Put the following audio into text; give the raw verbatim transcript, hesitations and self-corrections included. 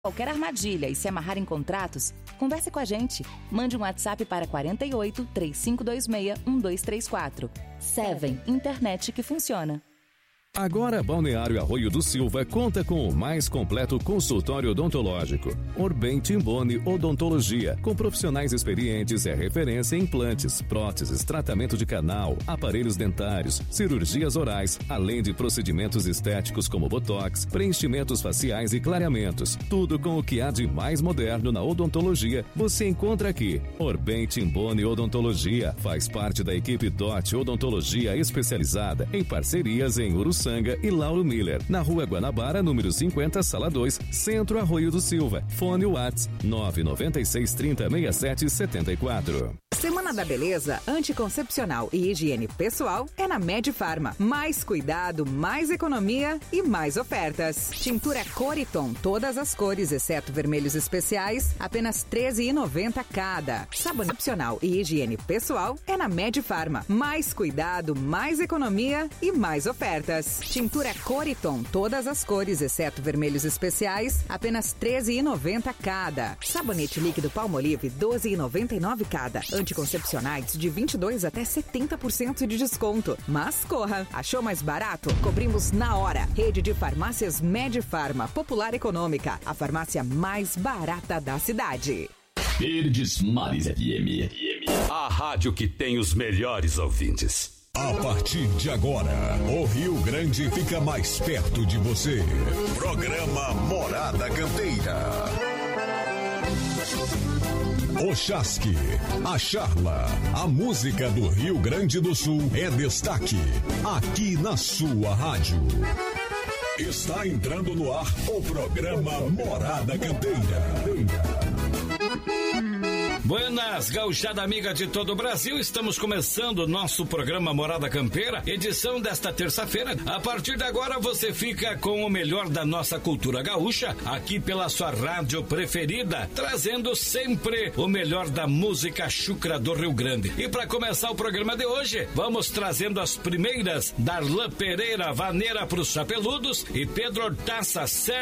Qualquer armadilha e se amarrar em contratos, converse com a gente. Mande um WhatsApp para quarenta e oito, três cinco dois seis, um dois três quatro. Seven, internet que funciona. Agora Balneário Arroio do Silva conta com o mais completo consultório odontológico. Orbem Timboni Odontologia, com profissionais experientes, é referência em implantes, próteses, tratamento de canal, aparelhos dentários, cirurgias orais, além de procedimentos estéticos como botox, preenchimentos faciais e clareamentos. Tudo com o que há de mais moderno na odontologia você encontra aqui. Orbem Timboni Odontologia faz parte da equipe D O T Odontologia especializada em parcerias em Uruçanga e Lauro Miller, na Rua Guanabara, número cinquenta, Sala dois, Centro Arroio do Silva. Fone WhatsApp nove nove seis, trinta, sessenta e sete, setenta e quatro. Semana da Beleza, anticoncepcional e higiene pessoal é na Medifarma. Mais cuidado, mais economia e mais ofertas. Tintura Coriton, todas as cores, exceto vermelhos especiais, apenas treze reais e noventa centavos cada. Sabonete opcional e higiene pessoal é na Medifarma. Mais cuidado, mais economia e mais ofertas. Tintura Coriton, todas as cores, exceto vermelhos especiais, apenas treze reais e noventa centavos cada. Sabonete líquido Palmolive, doze reais e noventa e nove centavos cada. Anticoncepcionais de vinte e dois até setenta por cento de desconto. Mas corra! Achou mais barato? Cobrimos na hora. Rede de farmácias Medifarma, popular econômica. A farmácia mais barata da cidade. Verdes Mares F M. A rádio que tem os melhores ouvintes. A partir de agora, o Rio Grande fica mais perto de você. Programa Morada Campeira. O Chasque, a charla, a música do Rio Grande do Sul é destaque aqui na sua rádio. Está entrando no ar o programa Morada Campeira. Buenas, gauchada amiga de todo o Brasil, estamos começando o nosso programa Morada Campeira, edição desta terça-feira. A partir de agora você fica com o melhor da nossa cultura gaúcha, aqui pela sua rádio preferida, trazendo sempre o melhor da música chucra do Rio Grande. E para começar o programa de hoje, vamos trazendo as primeiras, Darlan Pereira, vaneira pros chapeludos, e Pedro Hortaça,